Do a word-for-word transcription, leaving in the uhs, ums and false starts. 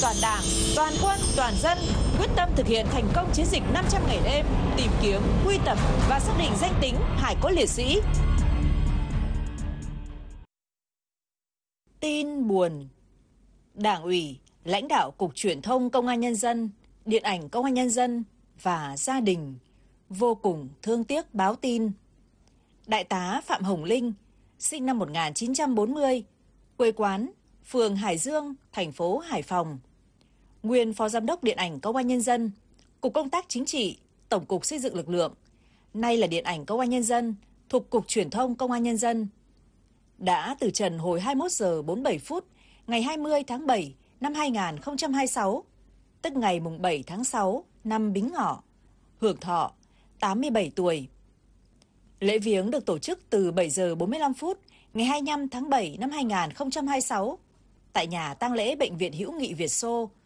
toàn Đảng, toàn quân, toàn dân quyết tâm thực hiện thành công chiến dịch năm trăm ngày đêm, tìm kiếm, quy tập và xác định danh tính hải cốt liệt sĩ. Tin buồn. Đảng ủy, lãnh đạo Cục Truyền thông Công an Nhân dân, Điện ảnh Công an Nhân dân và gia đình vô cùng thương tiếc báo tin Đại tá Phạm Hồng Linh, sinh năm một nghìn chín trăm bốn mươi, quê quán phường Hải Dương, thành phố Hải Phòng, nguyên Phó Giám đốc Điện ảnh Công an Nhân dân, Cục Công tác Chính trị, Tổng cục Xây dựng Lực lượng, nay là Điện ảnh Công an Nhân dân, thuộc Cục Truyền thông Công an Nhân dân, đã từ trần hồi hai mươi mốt giờ bốn mươi bảy phút ngày hai mươi tháng bảy năm hai nghìn không trăm hai mươi sáu, tức ngày mùng bảy tháng sáu năm Bính Ngọ, hưởng thọ tám mươi bảy tuổi. Lễ viếng được tổ chức từ bảy giờ bốn mươi lăm phút ngày hai mươi lăm tháng bảy năm hai nghìn không trăm hai mươi sáu tại nhà tang lễ Bệnh viện Hữu nghị Việt Xô,